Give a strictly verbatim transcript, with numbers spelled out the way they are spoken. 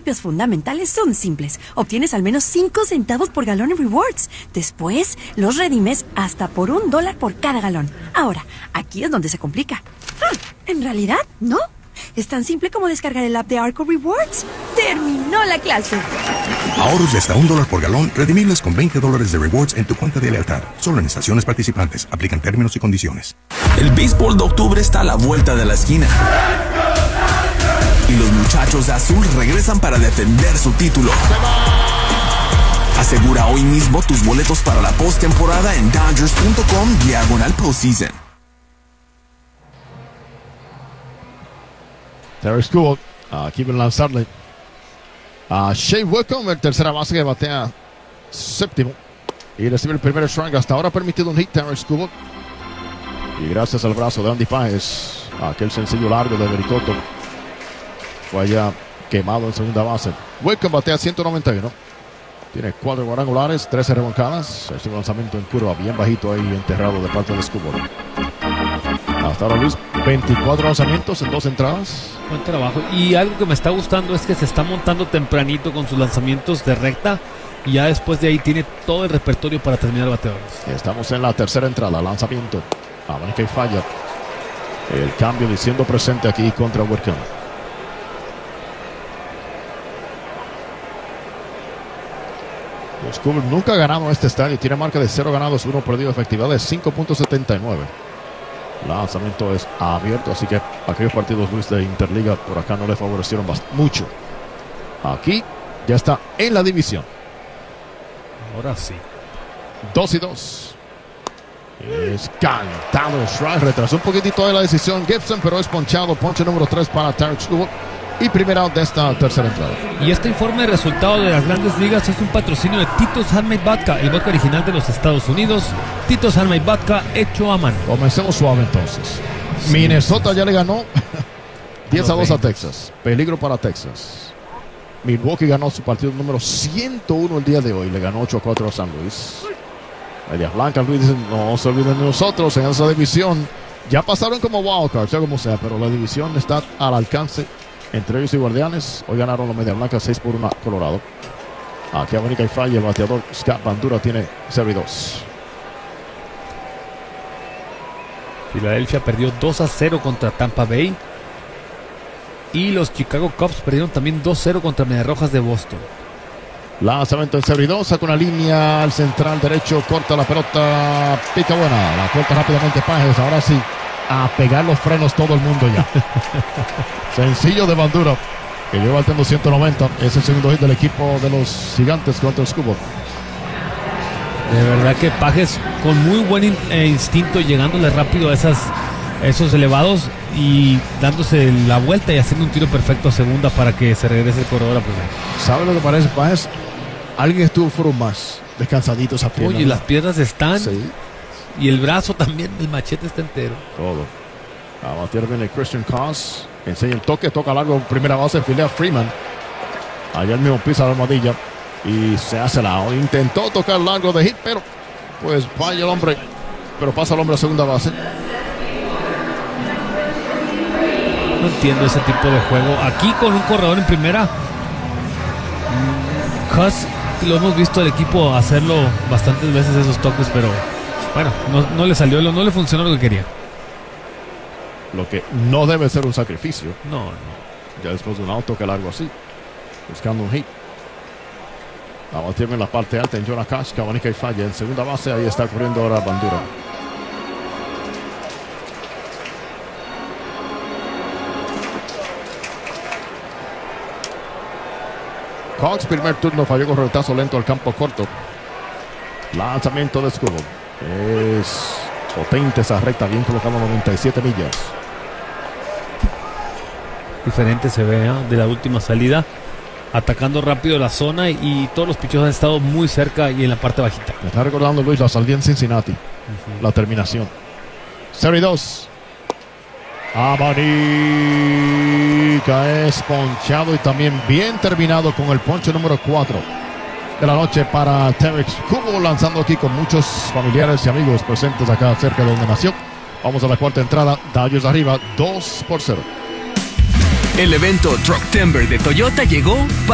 principios fundamentales son simples. Obtienes al menos cinco centavos por galón en rewards. Después, los redimes hasta por un dólar por cada galón. Ahora, aquí es donde se complica. Ah, en realidad, no. Es tan simple como descargar el app de Arco Rewards. ¡Terminó la clase! Ahorros de hasta un dólar por galón, redimibles con veinte dólares de rewards en tu cuenta de lealtad. Solo en estaciones participantes. Aplican términos y condiciones. El béisbol de octubre está a la vuelta de la esquina. Y los muchachos de azul regresan para defender su título. Asegura hoy mismo tus boletos para la postemporada en Dodgers punto com diagonal postseason. Tarik Skubal, aquí ven lanzarle a Shane Wickham, el tercera base que batea séptimo y recibe el primer strike. Hasta ahora ha permitido un hit Tarik Skubal, y gracias al brazo de Andy Páez, aquel sencillo largo de Vericoto fue allá quemado en segunda base. Wickham batea ciento noventa y uno, tiene cuatro cuadrangulares, trece remolcadas. Es un lanzamiento en curva bien bajito ahí, enterrado de parte de Skubal. Hasta ahora, Luis, veinticuatro lanzamientos en dos entradas. Buen trabajo. Y algo que me está gustando es que se está montando tempranito con sus lanzamientos de recta. Y ya después de ahí tiene todo el repertorio para terminar bateadores. Estamos en la tercera entrada. Lanzamiento. Abanica y falla. El cambio diciendo presente aquí contra Wickham. Los Cubs nunca ha ganado este estadio. Tiene marca de cero ganados, uno perdido. Efectividad de cinco punto setenta y nueve. Lanzamiento es abierto, así que aquellos partidos, Luis, de Interliga por acá no le favorecieron mucho. Aquí ya está en la división. Ahora sí. Dos y dos. Es cantado el strike. Retrasó un poquitito de la decisión Gibson, pero es ponchado. Ponche número tres para Tarik Skubal. Y primer out de esta tercera entrada. Y este informe de resultados de las grandes ligas es un patrocinio de Tito's Handmade Vodka, el vodka original de los Estados Unidos. Tito's Handmade Vodka, hecho a mano. Comencemos suave entonces. Sí. Minnesota ya le ganó diez a dos a Texas. Peligro para Texas. Milwaukee ganó su partido número ciento uno el día de hoy. Le ganó ocho a cuatro a San Luis. Medias Blancas, Luis, dicen, no se olviden de nosotros en esa división. Ya pasaron como wildcard, sea como sea, pero la división está al alcance entre ellos y Guardianes. Hoy ganaron los Medias Blancas seis por uno a Colorado. Aquí abanica y falla. El bateador Scott Bandura tiene cero y dos. Filadelfia perdió dos a cero contra Tampa Bay. Y los Chicago Cubs perdieron también dos a cero contra Medias Rojas de Boston. Lanzamiento en cero y dos. Saca una línea al central derecho. Corta la pelota. Pica buena. La corta rápidamente Páez. Ahora sí, a pegar los frenos todo el mundo ya. Sencillo de Bandura, que lleva batiendo ciento noventa. Es el segundo hit del equipo de los Gigantes contra Skubal. De verdad que Páez con muy buen in- eh, instinto, llegándole rápido a esas, esos elevados y dándose la vuelta y haciendo un tiro perfecto a segunda para que se regrese el corredor a primera. ¿Sabe lo que parece Páez? Alguien estuvo fueron más descansadito esa pierna. Oye, las piernas están, sí. Y el brazo también, el machete está entero. Todo. A batir viene Christian Cos. Enseña el toque, toca largo, primera base, filea Freeman. Allá el mismo pisa la almohadilla y se hace la. Intentó tocar largo de hit, pero pues falla el hombre. Pero pasa el hombre a segunda base. No entiendo ese tipo de juego. Aquí con un corredor en primera, Cos, lo hemos visto al equipo hacerlo bastantes veces esos toques, pero bueno, no, no le salió, no le funcionó lo que quería. Lo que no debe ser un sacrificio. No, no. Ya después de un auto que largo así, buscando un hit. A batirme en la parte alta en Jonah Cash, cabanica y falla. En segunda base, ahí está corriendo ahora Bandura. Cox, primer turno, falló con retazo lento al campo corto. Lanzamiento de Skubal. Es potente esa recta, bien colocado, noventa y siete millas. Diferente se ve, ¿eh? De la última salida, atacando rápido la zona y, y todos los pichos han estado muy cerca y en la parte bajita. Me está recordando, Luis, la salida en Cincinnati. Uh-huh. La terminación. cero y dos. Abanica es ponchado y también bien terminado con el poncho número cuatro de la noche para Tarik Skubal, lanzando aquí con muchos familiares y amigos presentes acá cerca de donde nació. Vamos a la cuarta entrada. Dodgers arriba dos por cero. El evento Truck Timber de Toyota llegó para